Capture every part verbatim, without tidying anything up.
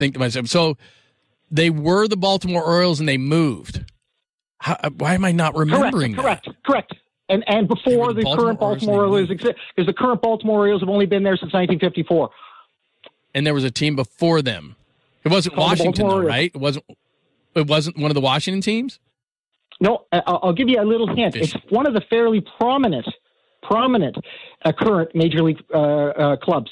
think to myself, so they were the Baltimore Orioles and they moved. How, why am I not remembering correct, that? Correct, correct. And and before the, the Baltimore current Baltimore Orioles exist, because the current Baltimore Orioles have only been there since nineteen fifty-four. And there was a team before them. It wasn't Washington, though, right? It wasn't. It wasn't one of the Washington teams. No, I'll give you a little hint. Fish. It's one of the fairly prominent, prominent uh, current major league uh, uh, clubs.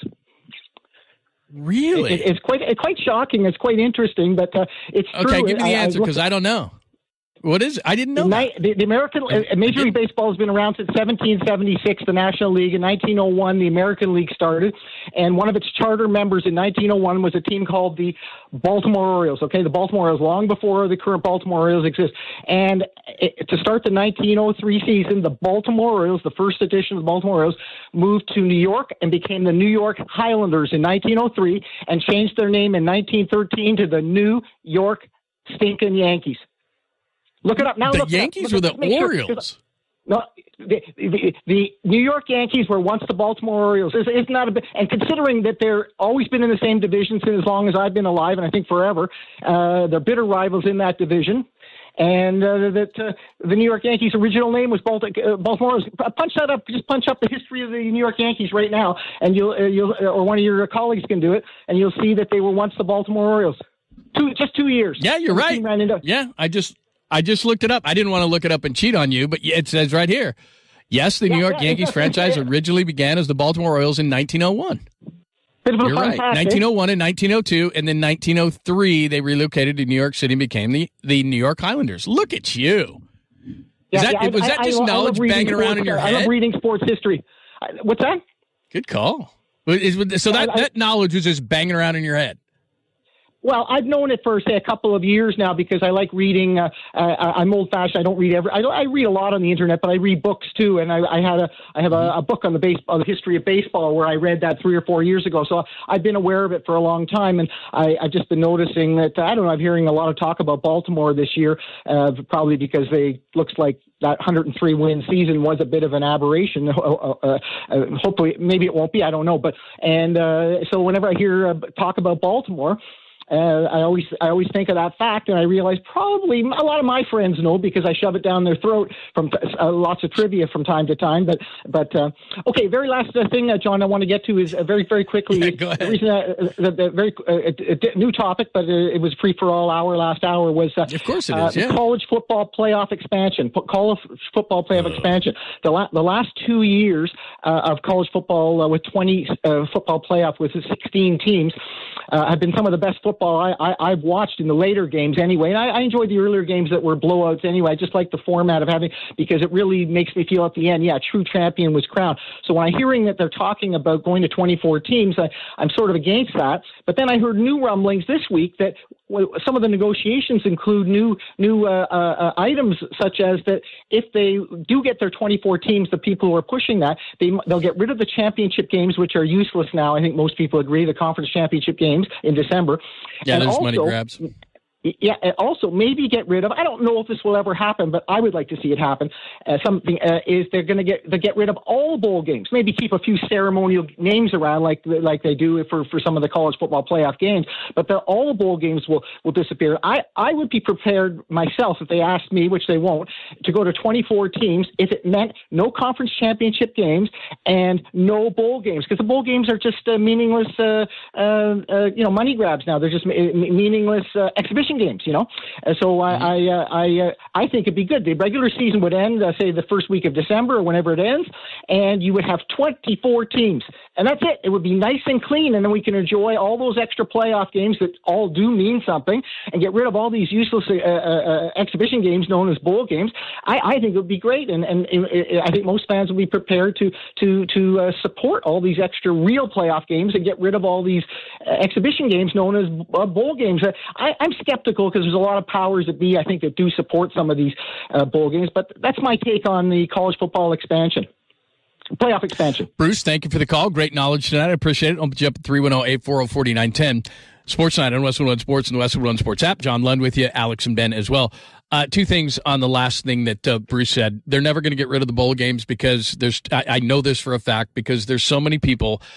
Really? It, it's quite it's quite shocking. It's quite interesting, but uh, it's okay. true. Give me the I, answer because I, I don't know. What is it? I didn't know. The, the, the American uh, Major League Baseball has been around since seventeen seventy-six. The National League in nineteen oh one, the American League started, and one of its charter members in nineteen oh one was a team called the Baltimore Orioles. Okay, the Baltimore Orioles, long before the current Baltimore Orioles exist. And it, to start the nineteen oh three season, the Baltimore Orioles, the first edition of the Baltimore Orioles, moved to New York and became the New York Highlanders in nineteen oh three, and changed their name in nineteen thirteen to the New York Stinkin' Yankees. Look it up now. The look Yankees look were the Orioles. Sure. No, the, the the New York Yankees were once the Baltimore Orioles. Isn't that a bit? And considering that they're always been in the same division since as long as I've been alive, and I think forever, uh, they're bitter rivals in that division. And uh, that uh, the New York Yankees' original name was Balti- uh, Baltimore Orioles. Punch that up. Just punch up the history of the New York Yankees right now, and you'll uh, you'll or one of your colleagues can do it, and you'll see that they were once the Baltimore Orioles. Two just two years. Yeah, you're right. Into- yeah, I just. I just looked it up. I didn't want to look it up and cheat on you, but it says right here. Yes, the yeah, New York yeah, Yankees franchise yeah. originally began as the Baltimore Orioles in nineteen oh one. You're right. nineteen oh one and nineteen oh two, and then nineteen oh three they relocated to New York City and became the, the New York Highlanders. Look at you. Yeah, that, yeah, was I, that I, just I, knowledge I banging sports, around in your head? I love reading sports history. What's that? Good call. So that, I, that knowledge was just banging around in your head. Well, I've known it for say a couple of years now because I like reading. Uh, uh, I'm old-fashioned. I don't read every. I, don't, I read a lot on the internet, but I read books too. And I, I had a. I have a, a book on the base, on the history of baseball, where I read that three or four years ago. So I've been aware of it for a long time, and I, I've just been noticing that. I don't know. I'm hearing a lot of talk about Baltimore this year, uh, probably because they looks like that one hundred three win season was a bit of an aberration. Uh, uh, uh, hopefully, maybe it won't be. I don't know. But and uh, so whenever I hear uh, talk about Baltimore. Uh, I always I always think of that fact, and I realize probably a lot of my friends know because I shove it down their throat from uh, lots of trivia from time to time. But but uh, okay, very last uh, thing, uh, John, I want to get to is uh, very very quickly. Yeah, go ahead. The reason uh, the, the very uh, a, a new topic, but uh, it was free for all. Our last hour was uh, of course it uh, is. Yeah. College football playoff expansion. College football playoff uh. expansion. The la- the last two years uh, of college football uh, with twenty uh, football playoff with sixteen teams uh, have been some of the best football I, I, I've watched in the later games anyway. And I, I enjoyed the earlier games that were blowouts anyway. I just like the format of having, because it really makes me feel at the end, yeah, true champion was crowned. So when I'm hearing that they're talking about going to twenty-four teams, I, I'm sort of against that. But then I heard new rumblings this week that some of the negotiations include new new uh, uh, items, such as that if they do get their twenty-four teams, the people who are pushing that, they, they'll get rid of the championship games, which are useless now. I think most people agree, the conference championship games in December. Yeah, and there's also, money grabs. Yeah, and also maybe get rid of, I don't know if this will ever happen, but I would like to see it happen. Uh, something uh, is they're going to get they get rid of all bowl games. Maybe keep a few ceremonial names around like like they do for, for some of the college football playoff games, but the, all bowl games will, will disappear. I, I would be prepared myself if they asked me, which they won't, to go to twenty-four teams if it meant no conference championship games and no bowl games, because the bowl games are just uh, meaningless, uh, uh, uh, you know, money grabs now. They're just meaningless uh, exhibition games, you know. Uh, so I I uh, I, uh, I think it'd be good. The regular season would end, uh, say, the first week of December or whenever it ends, and you would have twenty-four teams, and that's it. It would be nice and clean, and then we can enjoy all those extra playoff games that all do mean something, and get rid of all these useless uh, uh, exhibition games known as bowl games. I, I think it would be great, and and uh, I think most fans would be prepared to to to uh, support all these extra real playoff games and get rid of all these uh, exhibition games known as uh, bowl games. Uh, I, I'm skeptical because there's a lot of powers that be, I think, that do support some of these uh, bowl games. But that's my take on the college football expansion, playoff expansion. Bruce, thank you for the call. Great knowledge tonight. I appreciate it. I'll put you up at three one zero, eight four zero, four nine one zero. Sports Night on Westwood One Sports and the Westwood One Sports app. John Lund with you, Alex and Ben as well. Uh, two things on the last thing that uh, Bruce said. They're never going to get rid of the bowl games because there's, I, I know this for a fact, because there's so many people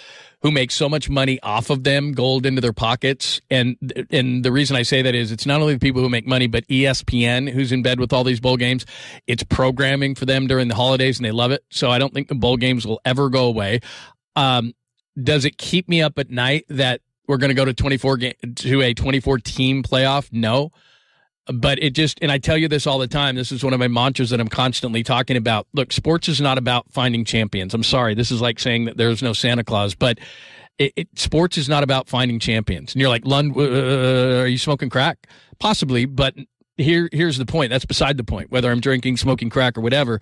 who make so much money off of them, gold into their pockets. And and the reason I say that is it's not only the people who make money, but E S P N, who's in bed with all these bowl games. It's programming for them during the holidays, and they love it. So I don't think the bowl games will ever go away. Um, does it keep me up at night that we're going to go to twenty-four game, to a twenty-four team playoff? No. But it just, and I tell you this all the time, this is one of my mantras that I'm constantly talking about. Look, sports is not about finding champions. I'm sorry, this is like saying that there's no Santa Claus, but it, it, sports is not about finding champions. And you're like, Lund, uh, are you smoking crack? Possibly, but here, here's the point. That's beside the point, whether I'm drinking, smoking crack, or whatever.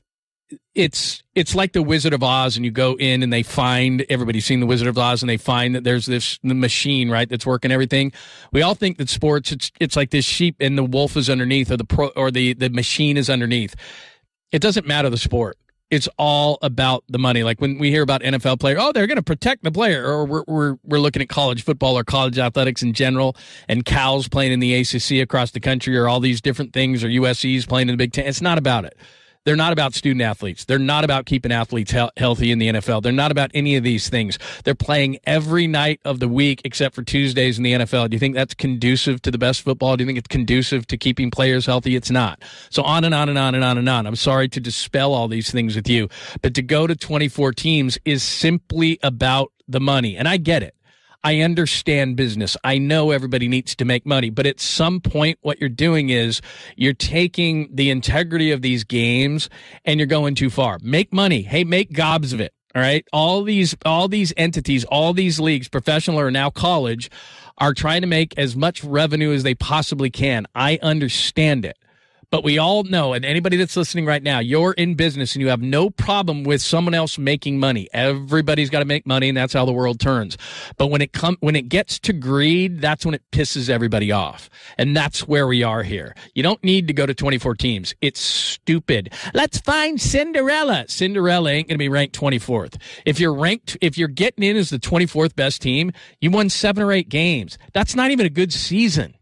It's it's like the Wizard of Oz, and you go in and they find, everybody's seen the Wizard of Oz, and they find that there's this the machine, right, that's working everything. We all think that sports, it's it's like this sheep and the wolf is underneath, or the pro, or the, the machine is underneath. It doesn't matter the sport. It's all about the money. Like when we hear about N F L player, oh, they're going to protect the player, or we're we're we're looking at college football or college athletics in general, and Cal's playing in the A C C across the country, or all these different things, or U S C's playing in the Big Ten. It's not about it. They're not about student athletes. They're not about keeping athletes he- healthy in the N F L. They're not about any of these things. They're playing every night of the week except for Tuesdays in the N F L. Do you think that's conducive to the best football? Do you think it's conducive to keeping players healthy? It's not. So on and on and on and on and on. I'm sorry to dispel all these things with you, but to go to twenty-four teams is simply about the money. And I get it. I understand business. I know everybody needs to make money, but at some point what you're doing is you're taking the integrity of these games and you're going too far. Make money. Hey, make gobs of it. All right. All these, all these entities, all these leagues, professional or now college, are trying to make as much revenue as they possibly can. I understand it. But we all know, and anybody that's listening right now, you're in business and you have no problem with someone else making money. Everybody's got to make money, and that's how the world turns. But when it come, when it gets to greed, that's when it pisses everybody off. And that's where we are here. You don't need to go to twenty-four teams. It's stupid. Let's find Cinderella. Cinderella ain't going to be ranked twenty-fourth. If you're ranked, if you're getting in as the twenty-fourth best team, you won seven or eight games. That's not even a good season.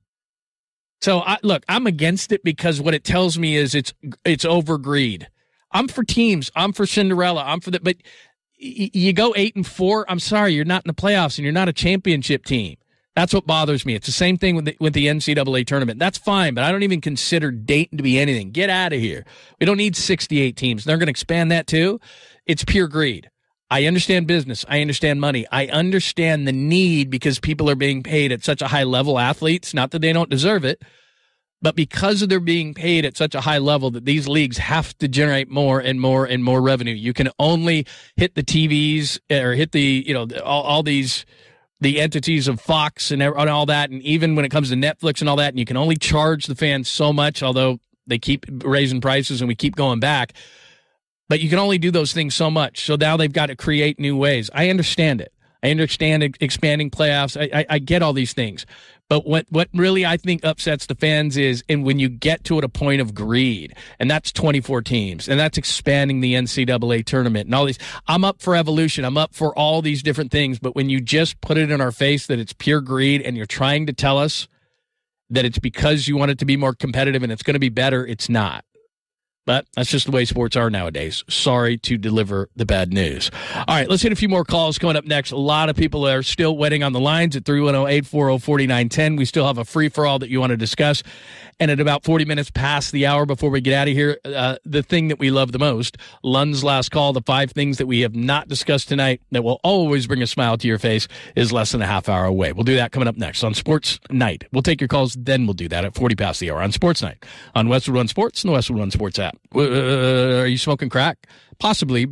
So, I, look, I'm against it because what it tells me is it's it's over greed. I'm for teams. I'm for Cinderella. I'm for the, but y- you go eight and four. I'm sorry, you're not in the playoffs and you're not a championship team. That's what bothers me. It's the same thing with the, with the N C double A tournament. That's fine, but I don't even consider Dayton to be anything. Get out of here. We don't need sixty-eight teams. They're going to expand that too. It's pure greed. I understand business. I understand money. I understand the need because people are being paid at such a high level, athletes, not that they don't deserve it, but because they're being paid at such a high level that these leagues have to generate more and more and more revenue. You can only hit the T Vs or hit the, you know, all, all these, the entities of Fox and all that. And even when it comes to Netflix and all that, and you can only charge the fans so much, although they keep raising prices and we keep going back. But you can only do those things so much. So now they've got to create new ways. I understand it. I understand expanding playoffs. I, I, I get all these things. But what, what really I think upsets the fans is and when you get to it a point of greed, and that's twenty-four teams, and that's expanding the N C double A tournament and all these. I'm up for evolution. I'm up for all these different things. But when you just put it in our face that it's pure greed and you're trying to tell us that it's because you want it to be more competitive and it's going to be better, it's not. But that's just the way sports are nowadays. Sorry to deliver the bad news. All right, let's hit a few more calls coming up next. A lot of people are still waiting on the lines at three one zero, eight four zero, four nine one zero. We still have a free-for-all that you want to discuss. And at about forty minutes past the hour before we get out of here, uh, the thing that we love the most, Lund's last call, the five things that we have not discussed tonight that will always bring a smile to your face, is less than a half hour away. We'll do that coming up next on Sports Night. We'll take your calls, then we'll do that at forty past the hour on Sports Night on Westwood One Sports and the Westwood One Sports app. Uh, are you smoking crack? Possibly.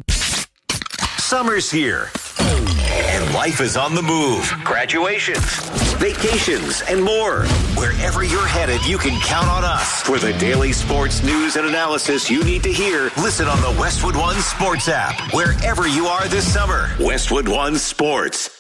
Summer's here, and life is on the move. Graduations, vacations, and more. Wherever you're headed, you can count on us for the daily sports news and analysis you need to hear. Listen on the Westwood One Sports app, wherever you are this summer. Westwood One Sports.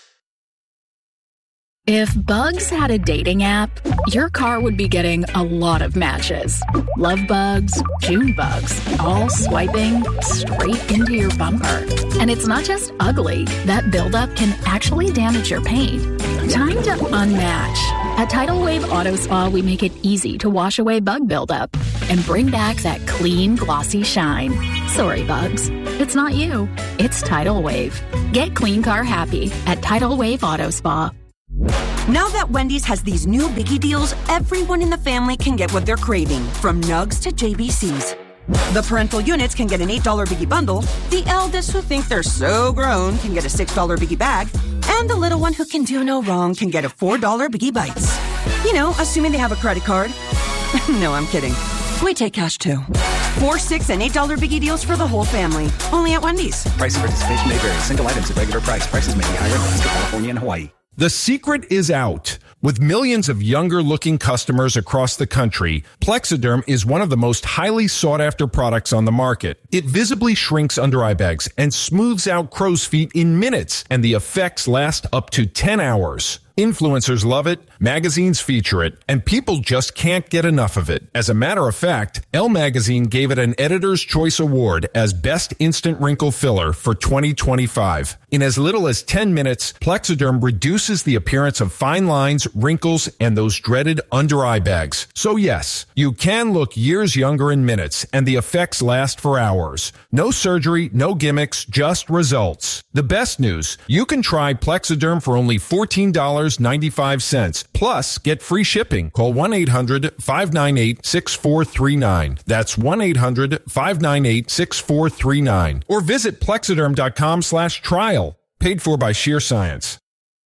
If Bugs had a dating app, your car would be getting a lot of matches. Love bugs, June bugs, all swiping straight into your bumper. And it's not just ugly. That buildup can actually damage your paint. Time to unmatch. At Tidal Wave Auto Spa, we make it easy to wash away bug buildup and bring back that clean, glossy shine. Sorry, bugs. It's not you. It's Tidal Wave. Get clean car happy at Tidal Wave Auto Spa. Now that Wendy's has these new biggie deals, everyone in the family can get what they're craving, from nugs to J B Cs. The parental units can get an eight dollar biggie bundle, the eldest who think they're so grown can get a six dollar biggie bag, and the little one who can do no wrong can get a four dollar biggie bites. You know, assuming they have a credit card. No, I'm kidding. We take cash too. Four, six, and eight dollar biggie deals for the whole family. Only at Wendy's. Price and participation may vary. Single items at regular price. Prices may be higher in Alaska, California, and Hawaii. The secret is out. With millions of younger-looking customers across the country, Plexiderm is one of the most highly sought-after products on the market. It visibly shrinks under-eye bags and smooths out crow's feet in minutes, and the effects last up to ten hours. Influencers love it, magazines feature it, and people just can't get enough of it. As a matter of fact, Elle Magazine gave it an Editor's Choice Award as Best Instant Wrinkle Filler for twenty twenty-five. In as little as ten minutes, Plexiderm reduces the appearance of fine lines, wrinkles, and those dreaded under-eye bags. So yes, you can look years younger in minutes, and the effects last for hours. No surgery, no gimmicks, just results. The best news, you can try Plexiderm for only fourteen dollars and ninety-five cents. Plus, get free shipping. Call one eight hundred five nine eight six four three nine. That's one eight hundred five nine eight six four three nine. Or visit plexiderm.com slash trial. Paid for by Sheer Science.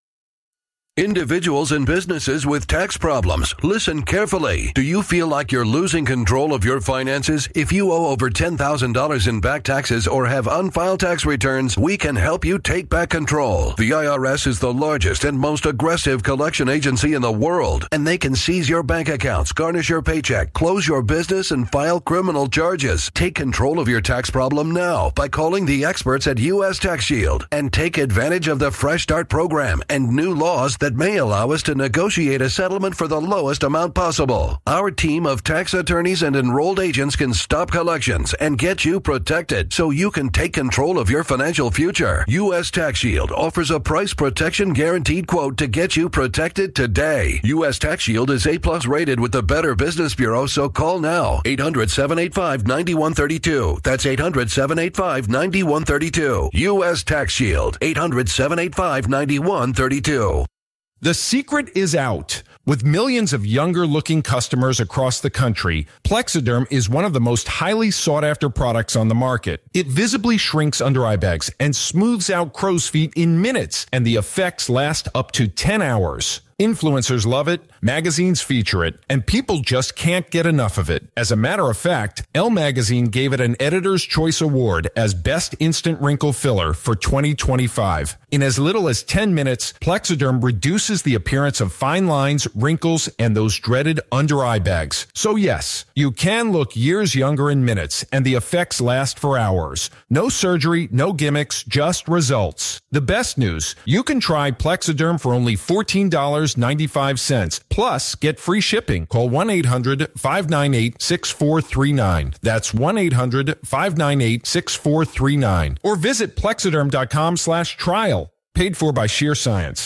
Individuals and businesses with tax problems, listen carefully. Do you feel like you're losing control of your finances? If you owe over ten thousand dollars in back taxes or have unfiled tax returns, we can help you take back control. The I R S is the largest and most aggressive collection agency in the world, and they can seize your bank accounts, garnish your paycheck, close your business, and file criminal charges. Take control of your tax problem now by calling the experts at U S Tax Shield and take advantage of the Fresh Start program and new laws that may allow us to negotiate a settlement for the lowest amount possible. Our team of tax attorneys and enrolled agents can stop collections and get you protected so you can take control of your financial future. U S Tax Shield offers a price protection guaranteed quote to get you protected today. U S Tax Shield is A plus rated with the Better Business Bureau, so call now. eight hundred seven eight five nine one three two. That's eight hundred seven eight five nine one three two. U S Tax Shield. eight hundred seven eight five nine one three two. The secret is out. With millions of younger-looking customers across the country, Plexiderm is one of the most highly sought-after products on the market. It visibly shrinks under-eye bags and smooths out crow's feet in minutes, and the effects last up to ten hours. Influencers love it, magazines feature it, and people just can't get enough of it. As a matter of fact, Elle Magazine gave it an Editor's Choice Award as Best Instant Wrinkle Filler for twenty twenty-five. In as little as ten minutes, Plexiderm reduces the appearance of fine lines, wrinkles, and those dreaded under-eye bags. So yes, you can look years younger in minutes, and the effects last for hours. No surgery, no gimmicks, just results. The best news, you can try Plexiderm for only fourteen dollars and ninety-five cents. Plus, get free shipping. Call one eight hundred five nine eight six four three nine. That's one eight hundred five nine eight six four three nine. Or visit plexiderm.com slash trial. Paid for by Sheer Science.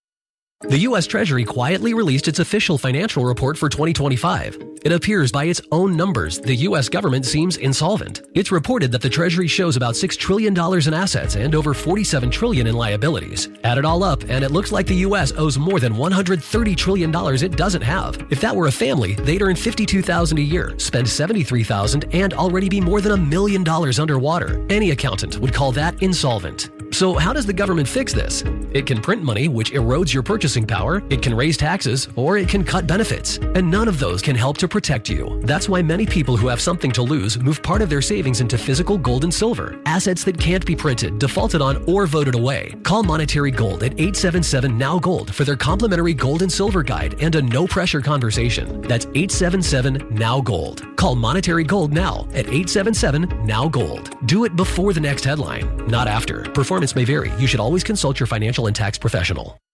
The U S Treasury quietly released its official financial report for twenty twenty-five. It appears by its own numbers, the U S government seems insolvent. It's reported that the Treasury shows about six trillion dollars in assets and over forty-seven trillion dollars in liabilities. Add it all up, and it looks like the U S owes more than one hundred thirty trillion dollars it doesn't have. If that were a family, they'd earn fifty-two thousand dollars a year, spend seventy-three thousand dollars, and already be more than a million dollars underwater. Any accountant would call that insolvent. So how does the government fix this? It can print money, which erodes your purchasing power, it can raise taxes, or it can cut benefits. And none of those can help to protect you. That's why many people who have something to lose move part of their savings into physical gold and silver, assets that can't be printed, defaulted on, or voted away. Call Monetary Gold at eight seven seven N O W Gold for their complimentary gold and silver guide and a no-pressure conversation. That's eight seven seven N O W Gold. Call Monetary Gold now at eight seven seven N O W Gold. Do it before the next headline, not after. Performance may vary. You should always consult your financial and tax professional.